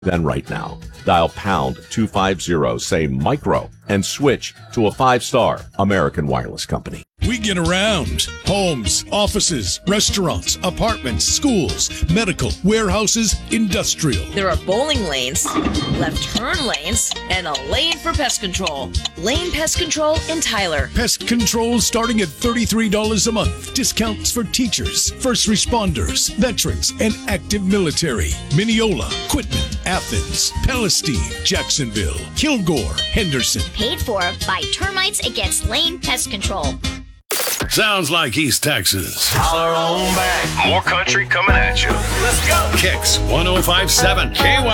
Then right now, dial pound 250, say micro, and switch to a 5-star American Wireless company. We get around. Homes, offices, restaurants, apartments, schools, medical, warehouses, industrial. There are bowling lanes, left turn lanes, and a lane for pest control. Lane Pest Control in Tyler. Pest control starting at $33 a month. Discounts for teachers, first responders, veterans, and active military. Mineola, Quitman, Athens, Palestine, Jacksonville, Kilgore, Henderson. Paid for by Termites Against Lane Pest Control. Sounds like East Texas. Holler on back. More country coming at you. Let's go. Kicks 105.7 KY.